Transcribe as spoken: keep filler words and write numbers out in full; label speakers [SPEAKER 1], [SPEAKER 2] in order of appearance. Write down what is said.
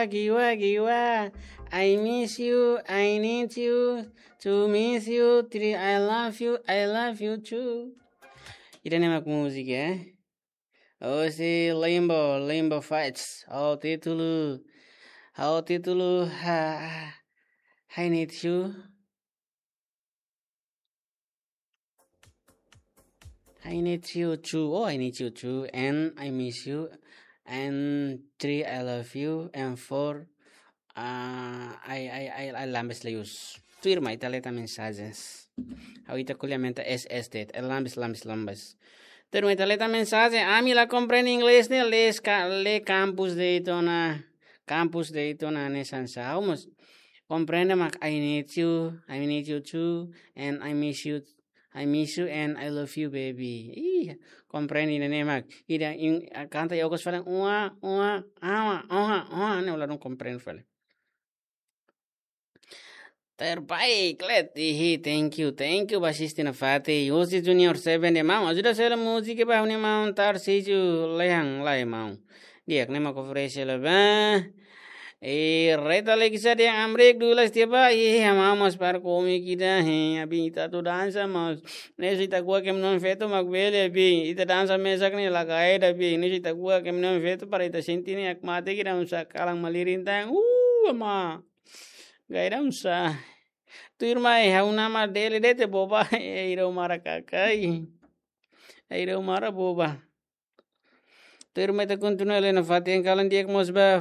[SPEAKER 1] Giwa, giwa. I miss you, I need you, to miss you, three, I love you, I love you too. Irene mak musik ya. Oh si Limbo, Limbo Fights. Oh título, oh título, ha, I need you. I need you too. Oh, I need you too. And I miss you. And three, I love you. And four, ah, I, I, I, I lambes leios. Firma italeta mensagens. Ahorita culiamente es este. El lambes, lambes, lambes. Pero italeta mensaje. A mí la compré en inglés. Ne les ca, le campus de Daytona. Campus de Daytona ne sansa. Almost. Comprende mak. I need you. I need you too. And I miss you. I miss you and I love you, baby. Ih, compreende ne mak. Ida in canta yo cos falan ua ua awa oha oha ne ulah não compreende fale. Terbaik, Leti. Thank you, thank you, Basistina Fati. Yosi Junior Seven de mau. Ajuda saya musik ba huni mau tar siju lehang lai mau. Dia ne mak ofrece la ba. Eh, reta lagi saja yang amrek dulu setiap eh amamos para comer kita eh abi ita tu dansa mas necesita gua que non feto mak bele abi ita dansa mesak ni la caída abi necesita gua que non feto para ita sentini ak mate kita usa kalang malirinta uh ama gaira usa tu irma eh una ma dele dete boba eh ira umara kakai eh ira umara boba tu irma ita continua lena fatin kalan dia mosba